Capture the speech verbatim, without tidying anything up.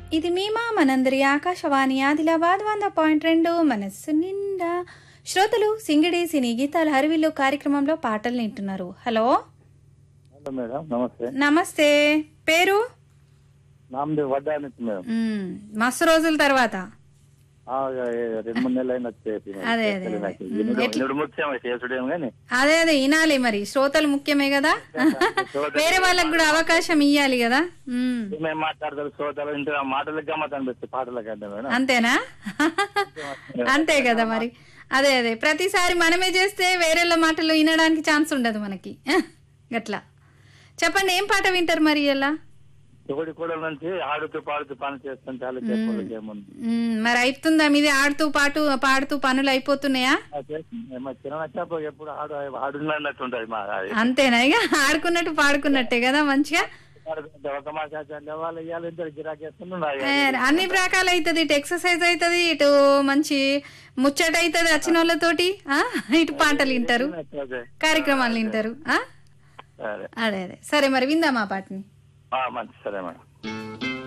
ఇది మీమా మనందరి ఆకాశవాణి ఆదిలాబాద్ వంద పాయింట్ రెండు మనస్సు నిండా. శ్రోతలు సింగిడి సినీ గీతాల హరివిల్లు కార్యక్రమంలో పాటలు వింటున్నారు. హలో హలో మేడం, నమస్తే. నమస్తే. పేరు? నామదేవ్ వడ్డా నుంచి మేడం. మ్మ్. మస్తు రోజుల తర్వాత. ఆ, రెండు మూడు నెలలు అయినా వచ్చేసి మేడం. అదే అదే అదే. నాకు మ్మ్. ఎన్నడూ- ఎట్లా- ఎన్నడూ ముత్యం చేసుడేమో కానీ అదే అదే వినాలి మరి. శ్రోతలు ముఖ్యమే కదా, వేరే వాళ్ళకి కూడా అవకాశం ఇయ్యాలి కదా. మ్మ్. మేము మాట్లాడతారు శ్రోతలు ఇంటి మాటలకు గమ్మత్ అనిపిస్తుంది పాటల కంటే మేడం. అంతేనా? అంతే కదా మరి. అదే అదే ప్రతిసారి మనమే చేస్తే వేరేళ్ళ మాటలు వినడానికి ఛాన్స్ ఉండదు మనకి. గట్లా చెప్పండి, ఏం పాట వింటారు మరి ఇలా? ఒకటి కూడా నుంచి ఆడుతూ పాడుతూ పని చేస్తుంటే వాళ్ళు చెప్పడానికి ఏముంది. మ్మ్. మరి అయితుందా మీది? ఆడుతూ పాటు పాడుతూ పనులు అయిపోతున్నాయా? ఆ చేస్తుంది. మా చిన్న చెప్ప ఎప్పుడు ఆడు ఆడున్నట్టు ఉంటది మా అది. అంతేనా? ఇక ఆడుకున్నట్టు పాడుకున్నట్టే కదా మంచిగా. ఒక మా చాచా వాళ్ళు ఇవాళ ఇద్దరు గిరాకేస్తున్నారు. ఏ, అన్ని రకాలు అవుతుంది. ఇటు ఎక్సర్సైజ్ అవుతుంది, ఇటు మంచి ముచ్చట అవుతుంది వచ్చిన వాళ్ళతోటి. ఆ, ఇటు పాటలు వింటారు, కార్యక్రమాలు వింటారు. ఆ, సరే అదే అదే. సరే మరి విందామా పాటని. మంచి సరే మేడం.